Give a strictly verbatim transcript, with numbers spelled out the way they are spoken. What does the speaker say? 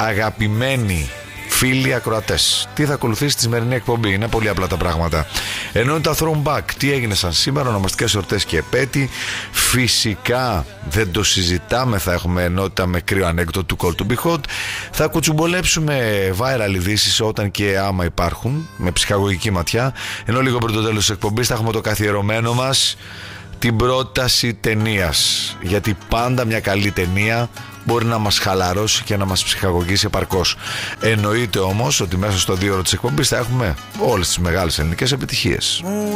αγαπημένοι φίλοι ακροατές, τι θα ακολουθήσει στη σημερινή εκπομπή? Είναι πολύ απλά τα πράγματα. Ενώ είναι τα throwback, τι έγινε σαν σήμερα, ονομαστικές εορτές και επέτη. Φυσικά δεν το συζητάμε, θα έχουμε ενότητα με κρύο ανέκδοτο του Call to be hot. Θα κουτσουμπολέψουμε viral ειδήσεις όταν και άμα υπάρχουν, με ψυχαγωγική ματιά. Ενώ λίγο πριν το τέλος της εκπομπής θα έχουμε το καθιερωμένο μας, την πρόταση ταινίας. Γιατί πάντα μια καλή ταινία μπορεί να μας χαλαρώσει και να μας ψυχαγωγήσει επαρκώς. Εννοείται όμως ότι μέσα στο δύο ώρο της εκπομπής θα έχουμε όλες τις μεγάλες ελληνικές επιτυχίες.